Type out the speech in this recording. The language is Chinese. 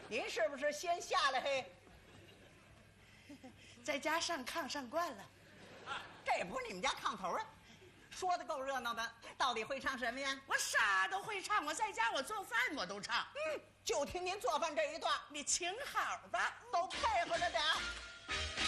您是不是先下来嘿？ 在家上炕上惯了。 这也不是你们家炕头啊！说的够热闹的，到底会唱什么呀？ 我啥都会唱，我在家我做饭我都唱。 就听您做饭这一段， 你请好吧， 都配合着点儿。